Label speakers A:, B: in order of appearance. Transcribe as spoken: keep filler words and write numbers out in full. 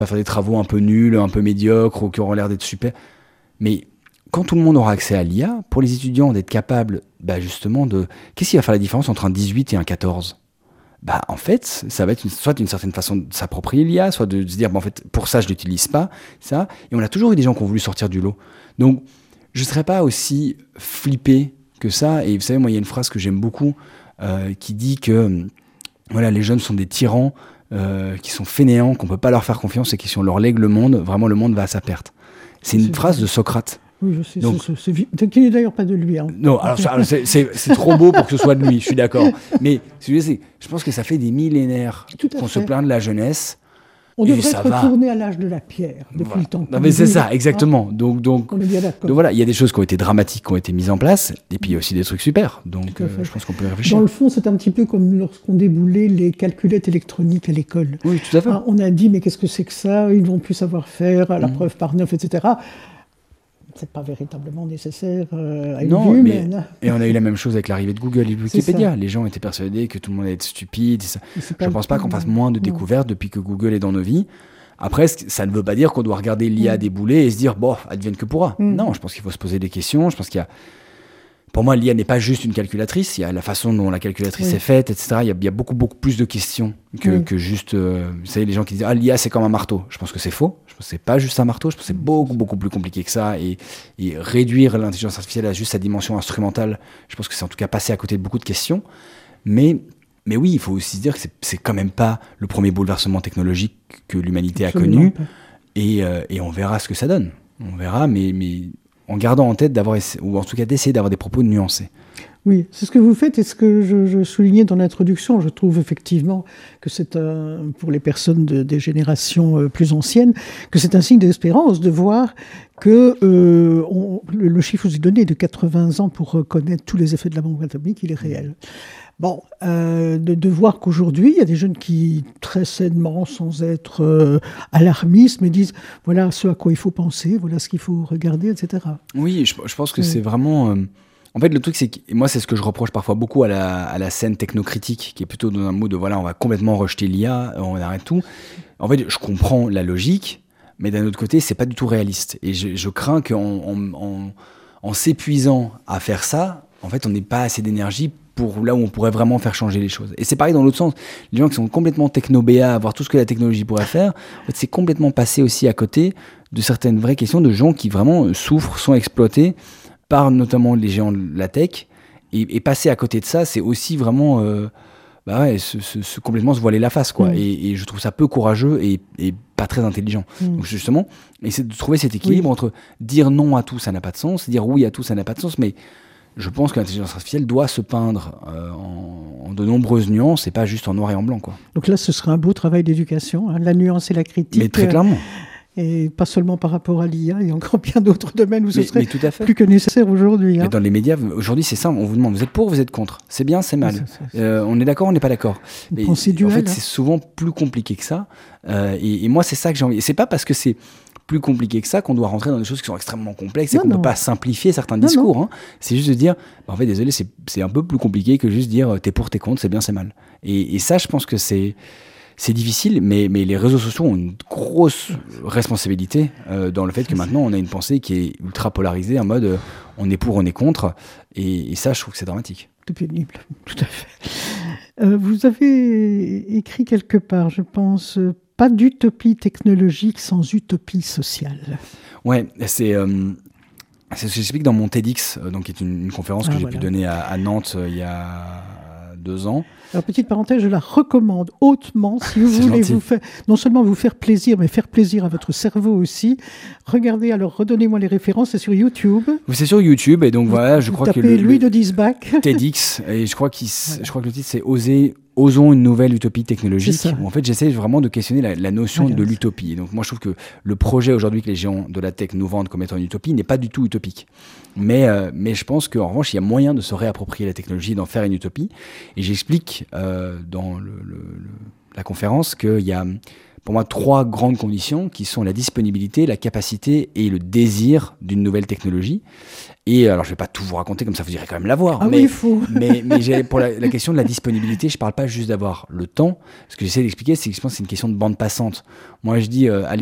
A: va faire des travaux un peu nuls, un peu médiocres ou qui auront l'air d'être super. Mais quand tout le monde aura accès à l'I A, pour les étudiants d'être capables, bah justement, de... Qu'est-ce qui va faire la différence entre un dix-huit et un quatorze ? Bah, en fait, ça va être une, soit une certaine façon de s'approprier l'I A, soit de, de se dire, bah, en fait, pour ça, je l'utilise pas, ça. Et on a toujours eu des gens qui ont voulu sortir du lot. Donc, je ne serais pas aussi flippé que ça. Et vous savez, moi, il y a une phrase que j'aime beaucoup euh, qui dit que voilà, les jeunes sont des tyrans, euh, qui sont fainéants, qu'on ne peut pas leur faire confiance et qui, si on leur lègue le monde, vraiment, le monde va à sa perte. C'est une c'est phrase vrai. de Socrate.
B: Oui, je sais, donc, c'est, c'est, c'est, qui n'est d'ailleurs pas de lui. Hein.
A: Non, alors, ça, c'est, c'est, c'est trop beau pour que ce soit de lui, je suis d'accord. Mais c'est, je pense que ça fait des millénaires qu'on fait. se plaint de la jeunesse.
B: On devrait être retourné à l'âge de la pierre depuis
A: voilà.
B: le temps.
A: Non, mais c'est ça, exactement. Hein donc, donc,
B: on est bien d'accord.
A: Donc voilà, il y a des choses qui ont été dramatiques, qui ont été mises en place, et puis il y a aussi des trucs super. Donc euh, je pense qu'on peut y réfléchir.
B: Dans le fond, c'est un petit peu comme lorsqu'on déboulait les calculettes électroniques à l'école.
A: Oui, tout à fait.
B: Hein, on a dit, mais qu'est-ce que c'est que ça ? Ils vont plus savoir faire, à la mmh. preuve par neuf, et cetera. C'est pas véritablement nécessaire euh, à une
A: non,
B: vue,
A: mais,
B: mais...
A: Et on a eu la même chose avec l'arrivée de Google et de Wikipédia. Les gens étaient persuadés que tout le monde allait être stupide. Ça. Je ne pense pas qu'on fasse moins de découvertes depuis que Google est dans nos vies. Après, ça ne veut pas dire qu'on doit regarder l'I A mmh. débouler et se dire, bon, advienne que pourra. Mmh. Non, je pense qu'il faut se poser des questions. Je pense qu'il y a... Pour moi, l'I A n'est pas juste une calculatrice. Il y a la façon dont la calculatrice oui. est faite, et cetera. Il y a, il y a beaucoup, beaucoup plus de questions que, oui. que juste... Euh, vous savez, les gens qui disent « Ah, l'I A, c'est comme un marteau ». Je pense que c'est faux. Je pense que c'est pas juste un marteau. Je pense que c'est beaucoup, beaucoup plus compliqué que ça. Et, et réduire l'intelligence artificielle à juste sa dimension instrumentale, je pense que c'est en tout cas passer à côté de beaucoup de questions. Mais, mais oui, il faut aussi se dire que c'est, c'est quand même pas le premier bouleversement technologique que l'humanité Absolument a connu. Et, euh, et on verra ce que ça donne. On verra, mais... mais en gardant en tête d'avoir, ou en tout cas d'essayer d'avoir des propos nuancés.
B: Oui, c'est ce que vous faites et ce que je, je soulignais dans l'introduction. Je trouve effectivement que c'est, un, pour les personnes de, des générations plus anciennes, que c'est un signe d'espérance de voir que euh, on, le, le chiffre que vous avez donné de quatre-vingts ans pour reconnaître tous les effets de la bombe atomique, il est réel. Bon, euh, de, de voir qu'aujourd'hui, il y a des jeunes qui, très sainement, sans être euh, alarmistes, mais disent, voilà ce à quoi il faut penser, voilà ce qu'il faut regarder, et cetera.
A: Oui, je, je pense que oui. c'est vraiment... Euh, en fait, le truc, c'est que moi, c'est ce que je reproche parfois beaucoup à la, à la scène technocritique, qui est plutôt dans un mot de, voilà, on va complètement rejeter l'I A, on arrête tout. En fait, je comprends la logique, mais d'un autre côté, c'est pas du tout réaliste. Et je, je crains qu'en en, en, en s'épuisant à faire ça, en fait, on n'ait pas assez d'énergie pour là où on pourrait vraiment faire changer les choses. Et c'est pareil dans l'autre sens. Les gens qui sont complètement techno-béats à voir tout ce que la technologie pourrait faire, en fait, c'est complètement passé aussi à côté de certaines vraies questions de gens qui vraiment souffrent, sont exploités par notamment les géants de la tech. Et, et passer à côté de ça, c'est aussi vraiment euh, bah ouais, se, se, se complètement se voiler la face, quoi. Mmh. Et, et je trouve ça peu courageux et, et pas très intelligent. Mmh. Donc justement, essayer de trouver cet équilibre oui. entre dire non à tout, ça n'a pas de sens, dire oui à tout, ça n'a pas de sens, mais je pense que l'intelligence artificielle doit se peindre euh, en, en de nombreuses nuances et pas juste en noir et en blanc, quoi.
B: Donc là, ce sera un beau travail d'éducation, hein, la nuance et la critique.
A: Mais très clairement.
B: Euh, et pas seulement par rapport à l'I A, il y a encore bien d'autres domaines où ce
A: mais,
B: serait
A: mais tout à fait.
B: plus que nécessaire aujourd'hui. Hein.
A: Mais dans les médias, aujourd'hui, c'est simple, on vous demande, vous êtes pour ou vous êtes contre ? C'est bien, c'est mal. Ça, ça, ça. Euh, on est d'accord, on n'est pas d'accord. Mais,
B: pensée duale,
A: en fait,
B: hein.
A: c'est souvent plus compliqué que ça. Euh, et, et moi, c'est ça que j'ai envie. Et c'est pas parce que c'est plus compliqué que ça qu'on doit rentrer dans des choses qui sont extrêmement complexes et non, qu'on ne peut pas simplifier certains non, discours. Non. Hein. C'est juste de dire, bah, en fait, désolé, c'est, c'est un peu plus compliqué que juste dire t'es pour, t'es contre, c'est bien, c'est mal. Et, et ça, je pense que c'est, c'est difficile, mais, mais les réseaux sociaux ont une grosse responsabilité euh, dans le fait que maintenant, on a une pensée qui est ultra polarisée, en mode euh, on est pour, on est contre. Et, et ça, je trouve que c'est dramatique.
B: C'est pénible, tout à fait. Euh, vous avez écrit quelque part, je pense... Euh, Pas d'utopie technologique sans utopie sociale.
A: Ouais, c'est, euh, c'est ce que j'explique dans mon TEDx, euh, donc qui est une, une conférence ah, que j'ai voilà. pu donner à, à Nantes euh, il y a deux ans.
B: Alors, petite parenthèse, je la recommande hautement si vous voulez
A: gentil.
B: vous faire, non seulement vous faire plaisir, mais faire plaisir à votre cerveau aussi. Regardez, alors redonnez-moi les références, c'est sur YouTube.
A: C'est sur YouTube, et donc
B: vous,
A: voilà, je
B: vous
A: crois
B: tapez
A: que le,
B: Louis de Diesbach.
A: TEDx, et je crois, qu'il, voilà. je crois que le titre c'est Oser. Osons une nouvelle utopie technologique. Où en fait, j'essaie vraiment de questionner la, la notion voilà. de l'utopie. Et donc, moi, je trouve que le projet aujourd'hui que les géants de la tech nous vendent comme étant une utopie n'est pas du tout utopique. Mais, euh, mais je pense qu'en revanche, il y a moyen de se réapproprier la technologie et d'en faire une utopie. Et j'explique euh, dans le, le, le, la conférence qu'il y a, pour moi, trois grandes conditions qui sont la disponibilité, la capacité et le désir d'une nouvelle technologie. Et alors, je vais pas tout vous raconter, comme ça vous irez quand même la voir.
B: Ah
A: mais,
B: oui, il faut.
A: mais, mais j'ai, pour la, la question de la disponibilité, je parle pas juste d'avoir le temps. Ce que j'essaie d'expliquer, c'est que je pense que c'est une question de bande passante. Moi, je dis, euh, allez,